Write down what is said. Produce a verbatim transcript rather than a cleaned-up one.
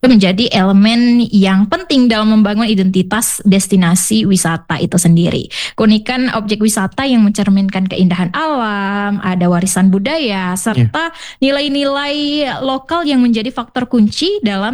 menjadi elemen yang penting dalam membangun identitas destinasi wisata itu sendiri. Keunikan objek wisata yang mencerminkan keindahan alam, ada warisan budaya, serta nilai-nilai lokal yang menjadi faktor kunci dalam